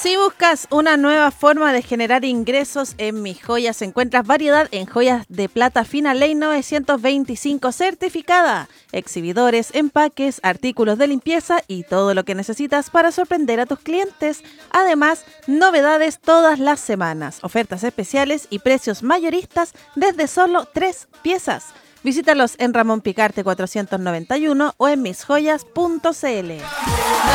Si buscas una nueva forma de generar ingresos en Mis Joyas, encuentras variedad en joyas de plata fina Ley 925 certificada, exhibidores, empaques, artículos de limpieza y todo lo que necesitas para sorprender a tus clientes. Además, novedades todas las semanas, ofertas especiales y precios mayoristas desde solo 3 piezas. Visítalos en Ramón Picarte 491 o en misjoyas.cl.